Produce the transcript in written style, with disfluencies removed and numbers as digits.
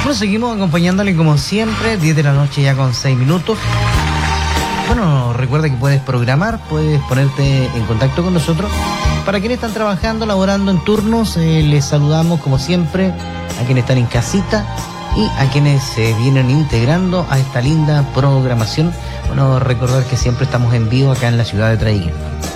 Bueno, seguimos acompañándole como siempre, 10 de la noche ya con 6 minutos. Bueno, recuerda que puedes programar, puedes ponerte en contacto con nosotros. Para quienes están trabajando, laborando en turnos, les saludamos como siempre a quienes están en casita y a quienes se vienen integrando a esta linda programación. Bueno, recordar que siempre estamos en vivo acá en la ciudad de Traiguén.